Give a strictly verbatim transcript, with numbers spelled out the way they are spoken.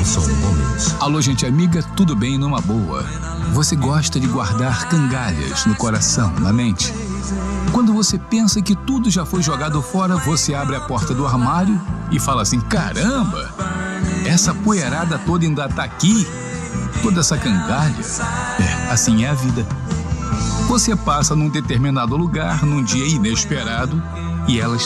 Robson Gomes. Alô, gente amiga, tudo bem numa boa? Você gosta de guardar cangalhas no coração, na mente? Quando você pensa que tudo já foi jogado fora, você abre a porta do armário e fala assim: caramba, essa poeirada toda ainda tá aqui? Toda essa cangalha? É, assim é a vida. Você passa num determinado lugar, num dia inesperado, e elas